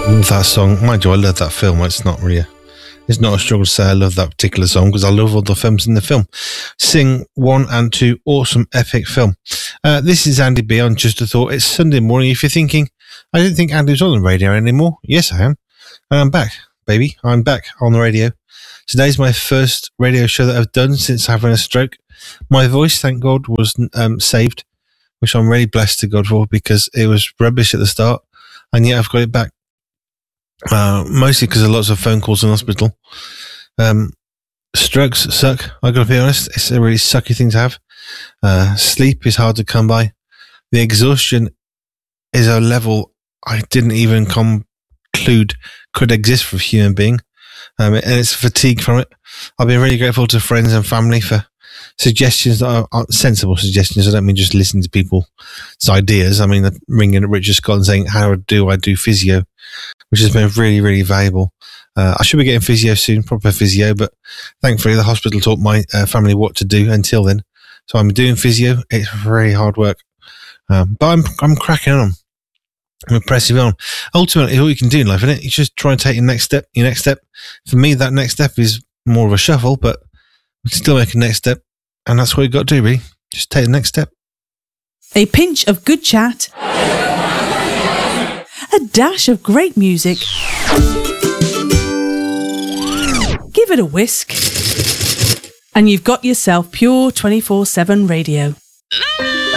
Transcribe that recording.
Love that song. Mind you, I love that film. It's not a struggle to say I love that particular song because I love all the films in the film. Sing 1 and 2, awesome, epic film. This is Andy B on Just a Thought. It's Sunday morning. If you're thinking, I didn't think Andy was on the radio anymore. Yes, I am. And I'm back, baby. I'm back on the radio. Today's my first radio show that I've done since having a stroke. My voice, thank God, was saved, which I'm really blessed to God for because it was rubbish at the start. And yet I've got it back. Mostly because of lots of phone calls in hospital. Strokes suck, I gotta be honest. It's a really sucky thing to have. Sleep is hard to come by. The exhaustion is a level I didn't even conclude could exist for a human being. And it's fatigue from it. I've been really grateful to friends and family for suggestions that are sensible suggestions. I don't mean just listening to people's ideas. I mean ringing at Richard Scott and saying, how do I do physio? Which has been really, really valuable. I should be getting physio soon, proper physio, but thankfully the hospital taught my family what to do until then. So I'm doing physio. It's very hard work. But I'm cracking on. I'm pressing on. Ultimately, all you can do in life, isn't it? You just try and take your next step. For me, that next step is more of a shuffle, but we can still make a next step. And that's what you've got to do, really. Just take the next step. A pinch of good chat. A dash of great music. Give it a whisk. And you've got yourself pure 24/7 radio.